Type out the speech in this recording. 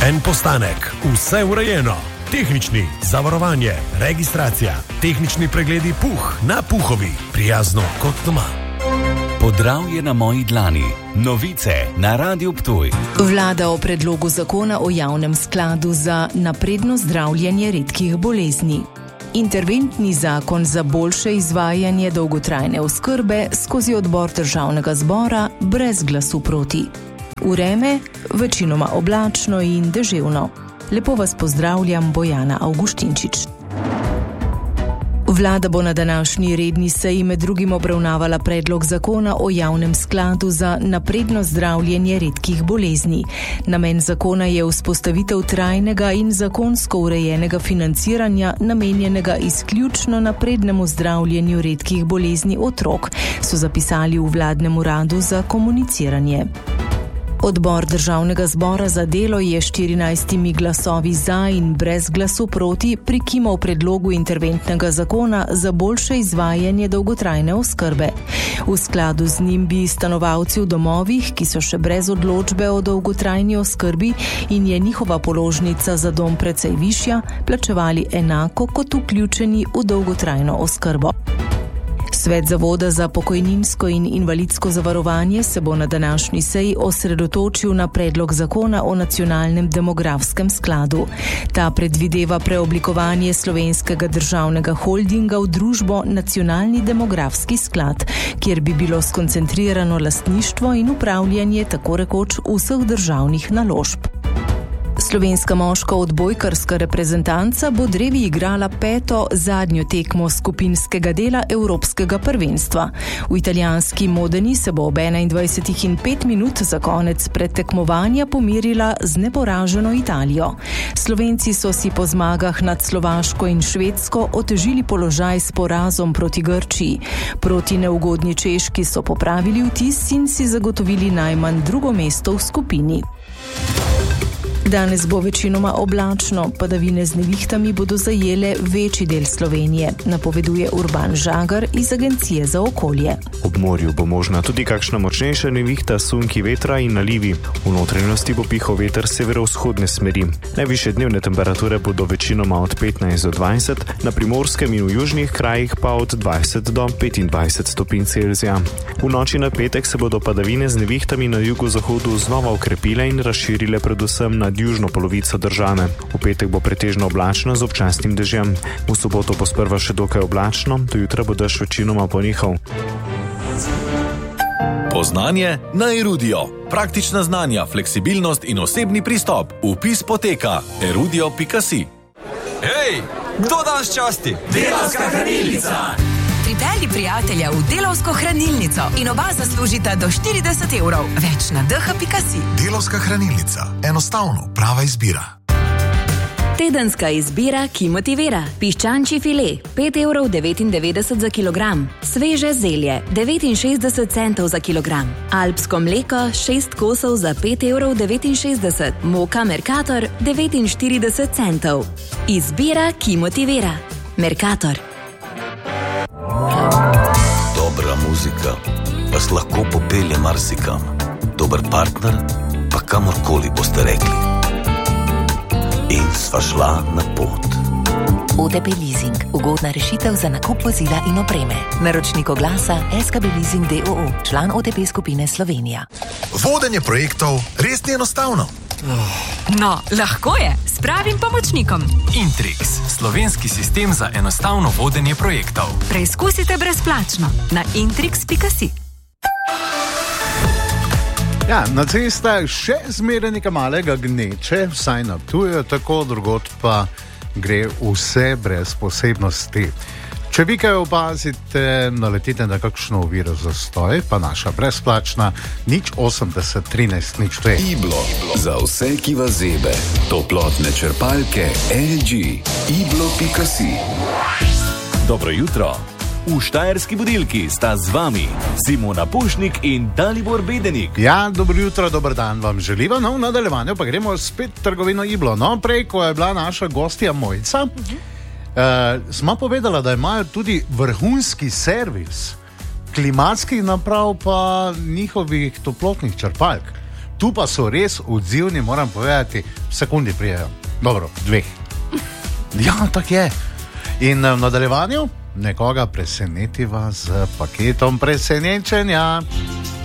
En postanek, vse urejeno. Tehnični, zavarovanje, registracija, tehnični pregledi Puh na Puhovi, prijazno kot doma. Podravje na moji dlani. Novice na Radiu Ptuj. Vlada o predlogu zakona o javnem skladu za napredno zdravljenje redkih bolezni. Interventni zakon za boljše izvajanje dolgotrajne oskrbe skozi odbor državnega zbora brez glasu proti. Vreme večinoma oblačno in deževno. Lepo vas pozdravljam, Bojana Avguštinčič. Vlada bo na današnji redni seji med drugim obravnavala predlog zakona o javnem skladu za napredno zdravljenje redkih bolezni. Namen zakona je vzpostavitev trajnega in zakonsko urejenega financiranja namenjenega izključno naprednemu zdravljenju redkih bolezni otrok, so zapisali v vladnem uradu za komuniciranje. Odbor državnega zbora za delo je 14 glasovi za in brez glasu proti prikimal predlogu interventnega zakona za boljše izvajanje dolgotrajne oskrbe. V skladu z njim bi stanovalci v domovih, ki so še brez odločbe o dolgotrajni oskrbi in je njihova položnica za dom precej višja, plačevali enako kot vključeni v dolgotrajno oskrbo. Svet Zavoda za pokojninsko in invalidsko zavarovanje se bo na današnji seji osredotočil na predlog zakona o nacionalnem demografskem skladu. Ta predvideva preoblikovanje Slovenskega državnega holdinga v družbo Nacionalni demografski sklad, kjer bi bilo skoncentrirano lastništvo in upravljanje tako rekoč vseh državnih naložb. Slovenska moška odbojkarska reprezentanca bo drevi igrala 5. zadnjo tekmo skupinskega dela Evropskega prvenstva. V italijanski Modeni se bo ob 21:05 za konec predtekmovanja pomirila z neporaženo Italijo. Slovenci so si po zmagah nad Slovaško in Švedsko otežili položaj s porazom proti Grčiji. Proti neugodni Češki so popravili vtis in si zagotovili najmanj drugo mesto v skupini. Danes bo večinoma oblačno, padavine z nevihtami bodo zajele večji del Slovenije, napoveduje Urban Žagar iz Agencije za okolje. Ob morju bo možna tudi kakšna močnejša nevihta, sunki vetra in nalivi. V notranjosti bo pihal veter severovzhodne smeri. Najvišje dnevne temperature bodo večinoma od 15 do 20, na primorskem in v južnih krajih pa od 20 do 25 stopinj Celzija. V noči na petek se bodo padavine z nevihtami na jugozahodu znova okrepile in razširile predvsem nad južno polovico države. V petek bo pretežno oblačno z občasnim dežjem. V soboto bo sprva še dokaj oblačno, do jutra bo dež večinoma ponehal. Poznanje na Erudio. Praktična znanja, fleksibilnost in osebni pristop. Vpis poteka erudio.si. Hej, kdo danes časti? Delavska hranilnica! Pripelji prijatelja v Delavsko hranilnico in oba zaslužita do 40 evrov. Več na dh.si. Delavska hranilnica. Enostavno, prava izbira. Tedenska izbira, ki motivira. Piščančji file, 5,99 € za kilogram. Sveže zelje, 69 centov za kilogram. Alpsko mleko, 6 kosov za 5,69 €. Moka Mercator, 49 centov. Izbira, ki motivira. Mercator. Dobra muzika vas lahko popelje marsikam. Dober partner pa kamorkoli boste rekli. In sva šla na pot. OTP Leasing. Ugodna rešitev za nakup vozila in opreme. Naročnik oglasa SKB Leasing d.o.o. Član OTP skupine Slovenija. Vodenje projektov res ni enostavno. No, lahko je, s pravim pomočnikom. Intrix, slovenski sistem za enostavno vodenje projektov. Preizkusite brezplačno na intrix.si. Ja, na cestah še zmeraj nekaj malega gneče, vsaj na Ptuju, tako drugod pa gre vse brez posebnosti. Če vi kaj opazite, naletite na kakšno oviro zastoj, pa naša brezplačna 080 13 02. Iblo. Za vse, ki vas zebe. Toplotne črpalke LG. Iblo.si. Dobro jutro. V Štajerski budilki sta z vami Simona Pušnik in Dalibor Bedenik. Ja, dobro jutro, dober dan vam želiva. No, v nadaljevanju pa gremo spet trgovino Iblo. No, prej, ko je bila naša gostja Mojca, smo povedala, da imajo tudi vrhunski servis klimatskih naprav pa njihovih toplotnih črpalk. tu pa so res odzivni, moram povedati, v sekundi prijejo. Dobro, 2. Ja, tako je. In v nadaljevanju nekoga presenetiva z paketom presenečenja.